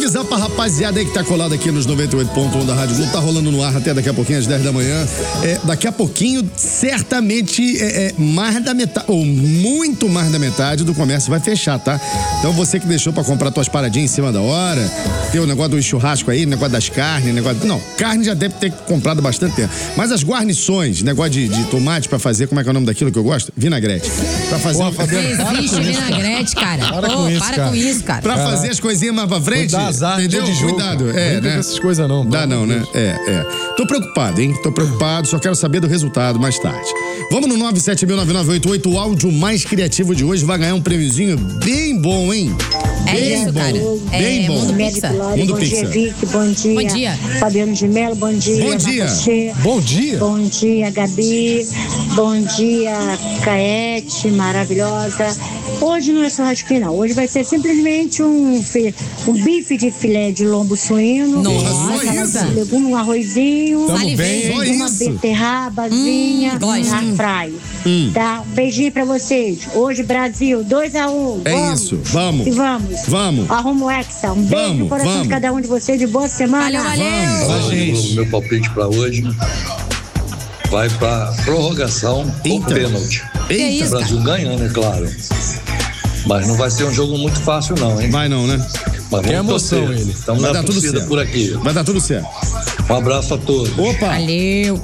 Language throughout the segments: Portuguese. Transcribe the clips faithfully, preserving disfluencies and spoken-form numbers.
avisar pra rapaziada aí que tá colado aqui nos noventa e oito ponto um da Rádio Globo, tá rolando no ar até daqui a pouquinho, às dez da manhã. É, daqui a pouquinho, certamente, é, é, mais da metade, ou muito mais da metade do comércio vai fechar, tá? Então você que deixou pra comprar tuas paradinhas em cima da hora, tem o negócio do churrasco aí, negócio das carnes, negócio... Não, carne já deve ter comprado bastante tempo. Mas as guarnições, negócio de, de tomate pra fazer, como é que é o nome daquilo que eu gosto? Vinagrete. Pra fazer... Pô, Fabiano, existe vinagrete, cara. Para Pô, com isso, para cara. com isso, cara. Pra Caraca. fazer as coisinhas mais pra frente, Dá azar, entendeu? dia de jogo, Cuidado, cara. é, Não tem né? essas coisas não. Dá pelo não, amor né? de Deus. É, é. Tô preocupado, hein? Tô preocupado, só quero saber do resultado mais tarde. Vamos no nove sete mil nove nove oito oito, o áudio mais criativo de hoje vai ganhar um prêmiozinho bem bom, hein? É bem isso, bom. cara. Bem É, bom. Mundo Meli Pizza. Pilari, Mundo bom Pizza. dia, Vic, bom dia. Bom dia. Fabiano de Mello, bom dia. Bom dia. Macochê. Bom dia. Bom dia, Gabi. Bom dia, Caete, maravilhosa. Hoje não é churrasquinho, não. Hoje vai ser simplesmente um, fi- um bife de filé de lombo suíno. Nossa, uma salada isso? de legume, um arrozinho. Tamo Salivei. bem, Só hein? Uma isso? beterrabazinha Hum, gosto. na praia. Hum. Tá? Um beijinho pra vocês. Hoje, Brasil, dois a um. É Vamos. isso, vamos. E vamos. Vamos. Arruma o Hexa. Um beijo Vamos, no coração vamos. de cada um de vocês. De boa semana. Valeu, valeu. Fala, gente. O meu palpite para hoje vai para prorrogação ou Eita. pênalti. Que Eita, O isso, Brasil ganhando, é claro. Mas não vai ser um jogo muito fácil, não, hein? vai não, né? Mas Tem vamos emoção torcer. ele. Estamos Vai na dar tudo torcida certo. por aqui. Vai dar tudo certo. Um abraço a todos. Opa! Valeu.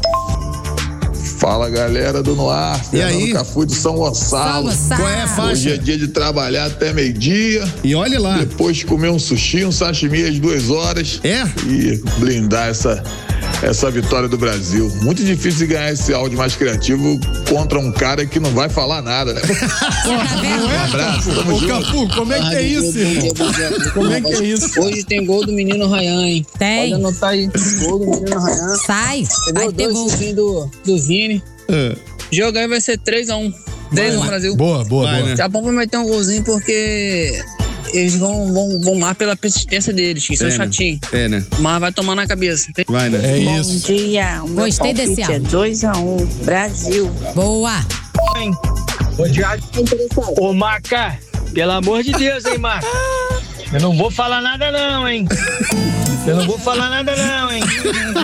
Fala, galera do Noar, E aí? Fernando Cafu de São Gonçalo. Salve, Qual é a salve. Hoje é faixa? dia de trabalhar até meio-dia, E olhe lá. depois comer um sushi, um sashimi às duas horas É? e blindar essa, essa vitória do Brasil. Muito difícil de ganhar esse áudio mais criativo contra um cara que não vai falar nada, né? Tá vendo? Um abraço, tamo Ô, junto. Cafu, como é que é isso, irmão? Como é que é isso? Hoje tem gol do menino Ryan, hein? Tem. Pode anotar aí. Gol do menino Ryan. Sai. Vai Entendeu? ter Dois gol. golzinhos do, do Vini. É. O jogo aí vai ser três a um. três a um Brasil. Boa, boa, Vai, boa. né? Daqui a pouco vai meter um golzinho porque eles vão, vão, vão lá pela persistência deles, que são É, né? chatinhos. É, né? Mas vai tomar na cabeça. Tem- Vai, né? É Bom isso. dia, o meu Gostei desse palpite é áudio. dois a um, Brasil. Boa. Ô, Maca, pelo amor de Deus, hein, Maca? Eu não vou falar nada não, hein? Eu não vou falar nada não, hein?